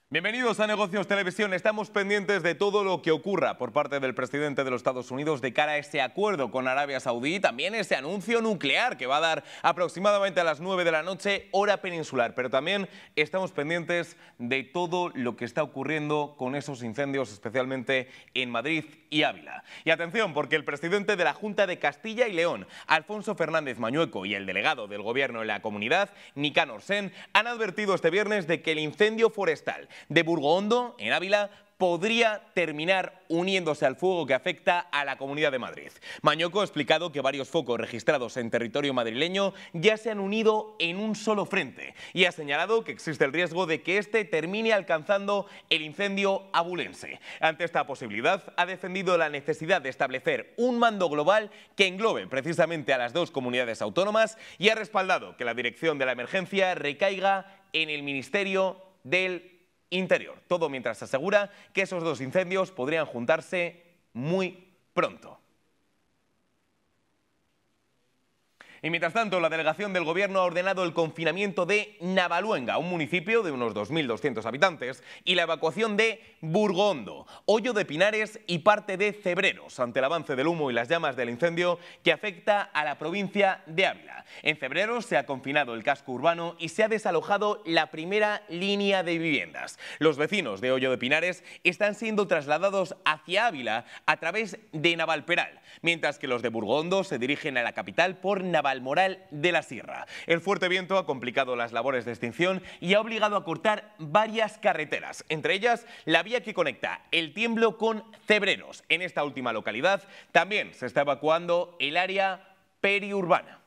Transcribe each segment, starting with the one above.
Bienvenidos a Negocios Televisión. Estamos pendientes de todo lo que ocurra por parte del presidente de los Estados Unidos de cara a ese acuerdo con Arabia Saudí, también ese anuncio nuclear que va a dar aproximadamente a las 9 de la noche, hora peninsular. Pero también estamos pendientes de todo lo que está ocurriendo con esos incendios, especialmente en Madrid y Ávila. Y atención, porque el presidente de la Junta de Castilla y León, Alfonso Fernández Mañueco, y el delegado del Gobierno en la comunidad, Nicanor Sen, han advertido este viernes de que el incendio forestal de Burgoondo, en Ávila, podría terminar uniéndose al fuego que afecta a la Comunidad de Madrid. Mañueco ha explicado que varios focos registrados en territorio madrileño ya se han unido en un solo frente y ha señalado que existe el riesgo de que este termine alcanzando el incendio abulense. Ante esta posibilidad, ha defendido la necesidad de establecer un mando global que englobe precisamente a las dos comunidades autónomas y ha respaldado que la dirección de la emergencia recaiga en el Ministerio del Interior. Todo mientras asegura que esos dos incendios podrían juntarse muy pronto. Y mientras tanto, la delegación del Gobierno ha ordenado el confinamiento de Navaluenga, un municipio de unos 2.200 habitantes, y la evacuación de Burgoondo, Hoyo de Pinares y parte de Cebreros, ante el avance del humo y las llamas del incendio que afecta a la provincia de Ávila. En Cebreros se ha confinado el casco urbano y se ha desalojado la primera línea de viviendas. Los vecinos de Hoyo de Pinares están siendo trasladados hacia Ávila a través de Navalperal, mientras que los de Burgoondo se dirigen a la capital por Navalmoral de la Sierra. El fuerte viento ha complicado las labores de extinción y ha obligado a cortar varias carreteras, entre ellas la vía que conecta El Tiemblo con Cebreros. En esta última localidad también se está evacuando el área periurbana.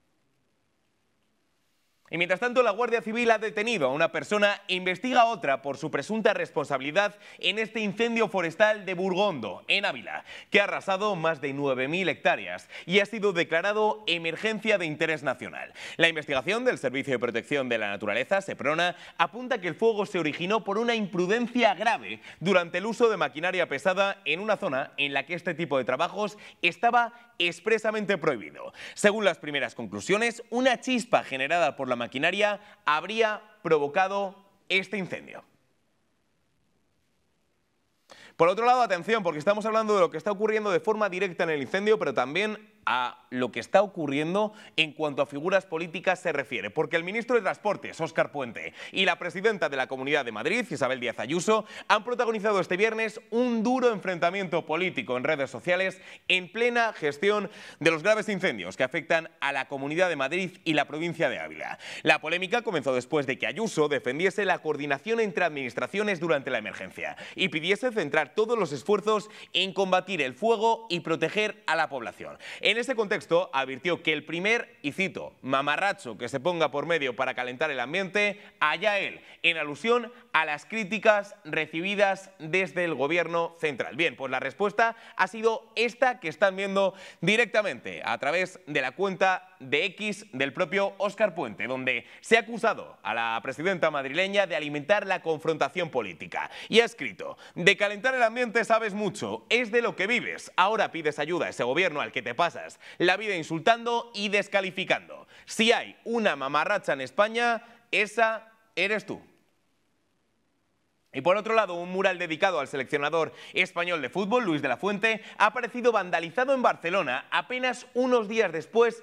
Y mientras tanto, la Guardia Civil ha detenido a una persona e investiga a otra por su presunta responsabilidad en este incendio forestal de Burgoondo, en Ávila, que ha arrasado más de 9.000 hectáreas y ha sido declarado emergencia de interés nacional. La investigación del Servicio de Protección de la Naturaleza, Seprona, apunta que el fuego se originó por una imprudencia grave durante el uso de maquinaria pesada en una zona en la que este tipo de trabajos estaba expresamente prohibido. Según las primeras conclusiones, una chispa generada por la maquinaria habría provocado este incendio. Por otro lado, atención, porque estamos hablando de lo que está ocurriendo de forma directa en el incendio, pero también a lo que está ocurriendo en cuanto a figuras políticas se refiere, porque el ministro de Transportes, Óscar Puente, y la presidenta de la Comunidad de Madrid, Isabel Díaz Ayuso, han protagonizado este viernes un duro enfrentamiento político en redes sociales en plena gestión de los graves incendios que afectan a la Comunidad de Madrid y la provincia de Ávila. La polémica comenzó después de que Ayuso defendiese la coordinación entre administraciones durante la emergencia y pidiese centrar todos los esfuerzos en combatir el fuego y proteger a la población. En ese contexto, advirtió que el primer, y cito, mamarracho que se ponga por medio para calentar el ambiente, allá él, en alusión a las críticas recibidas desde el Gobierno central. Bien, pues la respuesta ha sido esta que están viendo directamente a través de la cuenta de X del propio Óscar Puente, donde se ha acusado a la presidenta madrileña de alimentar la confrontación política. Y ha escrito: de calentar el ambiente sabes mucho, es de lo que vives. Ahora pides ayuda a ese gobierno al que te pasas la vida insultando y descalificando. Si hay una mamarracha en España, esa eres tú. Y por otro lado, un mural dedicado al seleccionador español de fútbol, Luis de la Fuente, ha aparecido vandalizado en Barcelona apenas unos días después